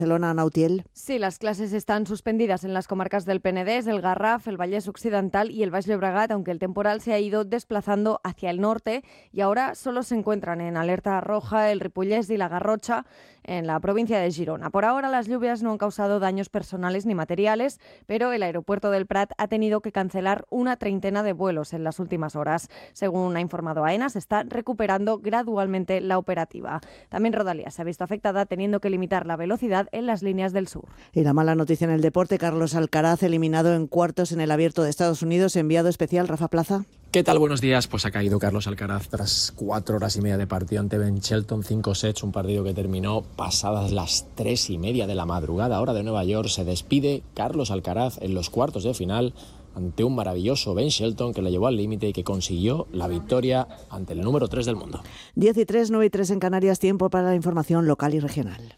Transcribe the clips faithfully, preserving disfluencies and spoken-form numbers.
Barcelona, Nautiel. Sí, las clases están suspendidas en las comarcas del Penedés, el Garraf, el Vallès Occidental y el Baix Llobregat, aunque el temporal se ha ido desplazando hacia el norte y ahora solo se encuentran en alerta roja el Ripollès y la Garrotxa en la provincia de Girona. Por ahora las lluvias no han causado daños personales ni materiales, pero el aeropuerto del Prat ha tenido que cancelar una treintena de vuelos en las últimas horas. Según ha informado AENA, se está recuperando gradualmente la operativa. También Rodalies se ha visto afectada teniendo que limitar la velocidad en las líneas del sur. Y la mala noticia en el deporte, Carlos Alcaraz eliminado en cuartos en el Abierto de Estados Unidos, enviado especial Rafa Plaza. ¿Qué tal? Buenos días. Pues ha caído Carlos Alcaraz tras cuatro horas y media de partido ante Ben Shelton, cinco sets, un partido que terminó pasadas las tres y media de la madrugada, hora de Nueva York. Se despide Carlos Alcaraz en los cuartos de final ante un maravilloso Ben Shelton que le llevó al límite y que consiguió la victoria ante el número tres del mundo. diez y tres, nueve y tres en Canarias, tiempo para la información local y regional.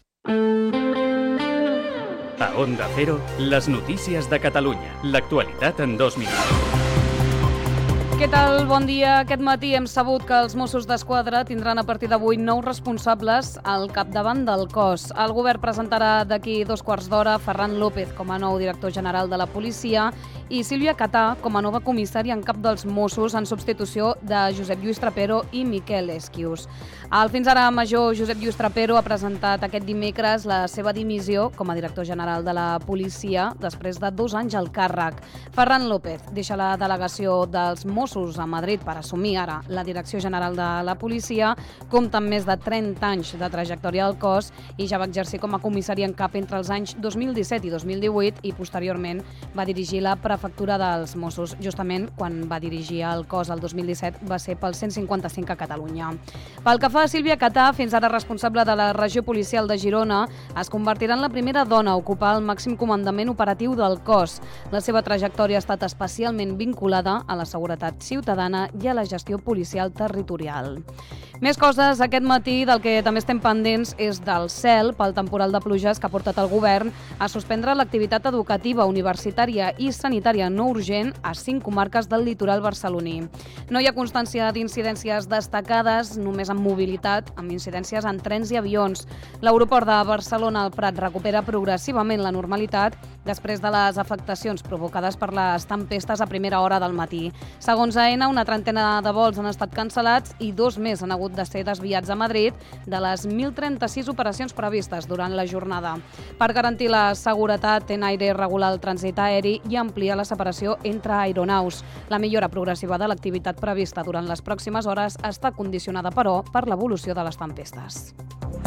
A Onda Cero, les notícies de Catalunya. L'actualitat en dos minuts. Què tal? Bon dia. Aquest matí hem sabut que els Mossos d'Esquadra tindran a partir d'avui nous responsables al capdavant del cos. El govern presentarà d'aquí dos quarts d'hora Ferran López com a nou director general de la policia i Sílvia Catà com a nova comissària en cap dels Mossos en substitució de Josep Lluís Trapero i Miquel Esquius. El fins ara major Josep Lluís Trapero ha presentat aquest dimecres la seva dimissió com a director general de la policia després de dos anys al càrrec. Ferran López deixa la delegació dels Mossos a Madrid per assumir ara la direcció general de la policia, compta amb més de trenta anys de trajectòria al cos i ja va exercir com a comissari en cap entre els anys dos mil disset i dos mil divuit i posteriorment va dirigir la prefectura dels Mossos. Justament quan va dirigir el cos el dos mil disset va ser pel cent cinquanta-cinc a Catalunya. Pel que fa a Sílvia Catà, fins ara responsable de la regió policial de Girona, es convertirà en la primera dona a ocupar el màxim comandament operatiu del cos. La seva trajectòria ha estat especialment vinculada a la seguretat ciutadana i a la gestió policial territorial. Més coses aquest matí del que també estem pendents és del cel pel temporal de pluges que ha portat el govern a suspendre l'activitat educativa, universitària i sanitària no urgent a cinc comarques del litoral barceloní. No hi ha constància d'incidències destacades, només en mobilitat, amb incidències en trens i avions. L'aeroport de Barcelona al Prat recupera progressivament la normalitat després de les afectacions provocades per les tempestes a primera hora del matí. Segons AENA, una trentena de vols han estat cancel·lats i dos més han hagut de ser desviats a Madrid de les mil trenta-sis operacions previstes durant la jornada. Per garantir la seguretat, Tenaire regula el trànsit aeri i amplia la separació entre aeronaus. La millora progressiva de l'activitat prevista durant les pròximes hores està condicionada, però, per l'evolució de les tempestes.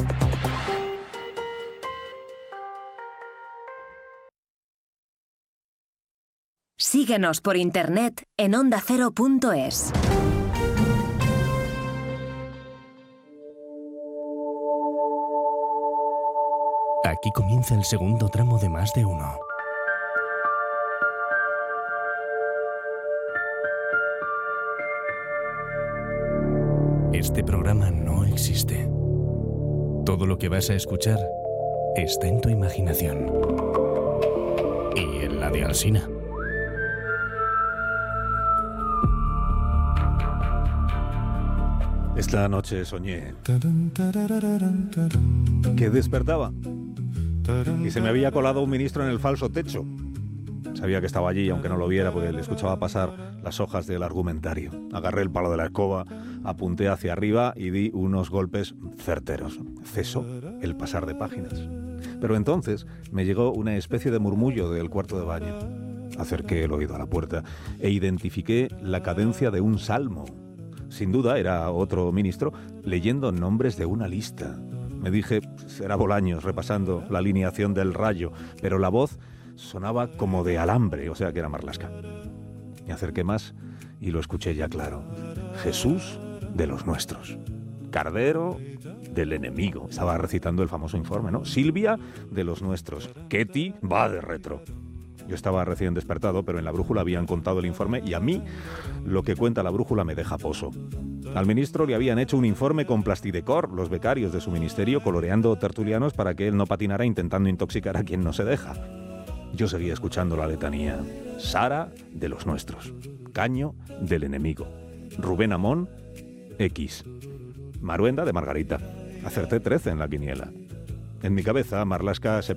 Síguenos por internet en onda cero punto es. Aquí comienza el segundo tramo de Más de Uno. Este programa no existe. Todo lo que vas a escuchar está en tu imaginación. Y en la de Alsina. Esta noche soñé que despertaba y se me había colado un ministro en el falso techo. Sabía que estaba allí, aunque no lo viera, porque le escuchaba pasar las hojas del argumentario. Agarré el palo de la escoba, apunté hacia arriba y di unos golpes certeros. Cesó el pasar de páginas. Pero entonces me llegó una especie de murmullo del cuarto de baño. Acerqué el oído a la puerta e identifiqué la cadencia de un salmo. Sin duda era otro ministro leyendo nombres de una lista. Me dije, será Bolaños repasando la alineación del Rayo, pero la voz sonaba como de alambre, o sea que era Marlaska. Me acerqué más y lo escuché ya claro. Jesús de los nuestros. Cardero del enemigo. Estaba recitando el famoso informe, ¿no? Silvia de los nuestros. Ketty va de retro. Yo estaba recién despertado, pero en la brújula habían contado el informe y a mí lo que cuenta la brújula me deja poso. Al ministro le habían hecho un informe con plastidecor, los becarios de su ministerio, coloreando tertulianos para que él no patinara intentando intoxicar a quien no se deja. Yo seguía escuchando la letanía. Sara de los nuestros. Caño del enemigo. Rubén Amón, X. Maruenda de Margarita. Acerté trece en la quiniela. En mi cabeza, Marlaska se